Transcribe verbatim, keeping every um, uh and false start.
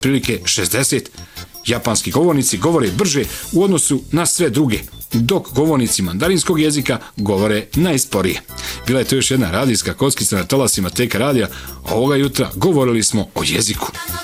prilike šezdeset. Japanski govornici govore brže u odnosu na sve druge, dok govornici mandarinskog jezika govore najsporije. Bila je to još jedna radijska kockica na talasima T K radija, a ovoga jutra govorili smo o jeziku.